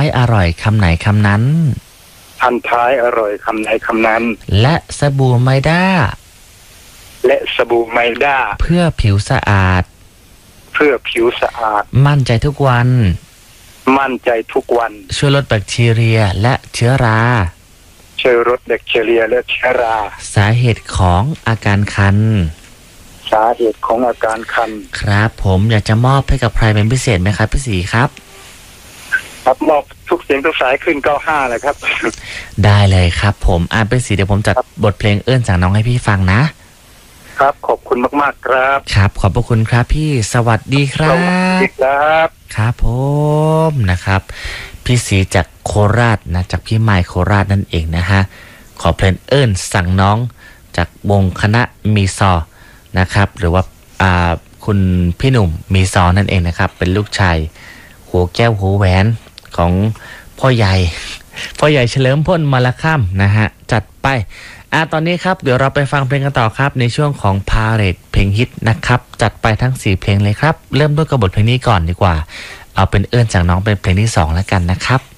อร่อยคำไหนคำนั้นพันท้ายอร่อยคำไหนคำนั้นและสบู่ไมด้าและสบู่ไมด้าเพื่อผิวสะอาดเพื่อผิวสะอาดมั่นใจทุกวันมั่นใจทุกวันช่วยลดแบคทีเรียและเชื้อราช่วยลดแบคทีเรียและเชื้อราสาเหตุของอาการคันสาเหตุของอาการคันครับผมอยากจะมอบให้กับใครเป็นพิเศษไหมครับพี่ศรีครับครับมอบทุกเสียงทุกสายขึ้น95เลยครับได้เลยครับผมพี่ศรีเดี๋ยวผมจัดบทเพลงเอื้อนจากน้องให้พี่ฟังนะครับขอบคุณมากๆครับครับขอบพระคุณครับพี่สวัสดีครับสวัสดีครับครับผมนะครับพี่ศรีจากโคราชนะจากพี่ไมค์โคราชนั่นเองนะฮะขอเพลงเอื้อนสั่งน้องจากวงคณะมีซอนะครับหรือว่าคุณพี่หนุ่มมีซอนั่นเองนะครับเป็นลูกชายหัวแก้วหัวแหวนของพ่อใหญ่เฉลิมพลมาละค่ำนะฮะจัดไปตอนนี้ครับเดี๋ยวเราไปฟังเพลงกันต่อครับในช่วงของพาเรดเพลงฮิตนะครับจัดไปทั้ง4เพลงเลยครับเริ่มด้วยกับบทเพลงนี้ก่อนดีกว่าเอาเป็นเอื้อนจากน้องเป็นเพลงที่2แล้วกันนะครับ